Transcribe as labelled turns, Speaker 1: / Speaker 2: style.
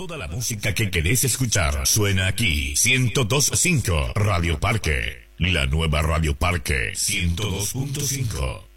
Speaker 1: Toda la música que querés escuchar suena aquí. 102.5 Radio Parque. La nueva Radio Parque 102.5.